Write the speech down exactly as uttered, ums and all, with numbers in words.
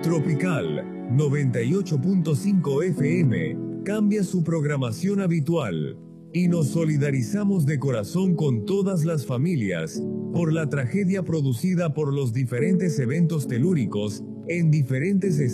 Tropical noventa y ocho punto cinco F M cambia su programación habitual y nos solidarizamos de corazón con todas las familias por la tragedia producida por los diferentes eventos telúricos en diferentes estados